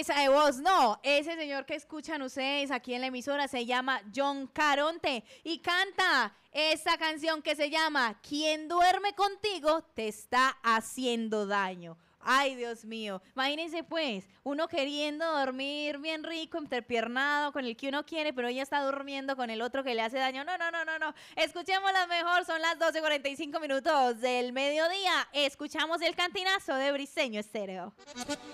esa de voz, no. Ese señor que escuchan ustedes aquí en la emisora se llama John Caronte y canta esta canción que se llama Quien duerme contigo te está haciendo daño. Ay, Dios mío. Imagínense pues, uno queriendo dormir bien rico, entrepiernado, con el que uno quiere, pero ella está durmiendo con el otro que le hace daño. No, no, no, no, no. Escuchémosla mejor, son las 12:45 del mediodía. Escuchamos el cantinazo de Briseño Estéreo.